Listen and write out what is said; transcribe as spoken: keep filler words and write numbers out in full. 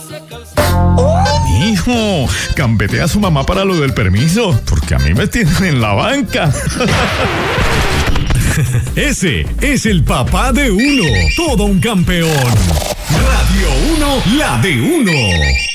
Hijo, campetea a su mamá para lo del permiso, porque a mí me tienen en la banca. Ese es el papá de uno, todo un campeón. Radio uno, la de uno.